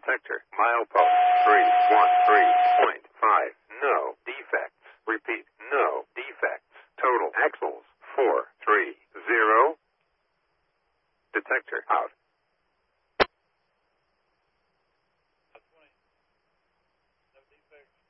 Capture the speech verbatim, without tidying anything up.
Detector. Milepost three one three point five. No defects. Repeat. No defects. Total axles four three zero. Detector out. twenty. No defects.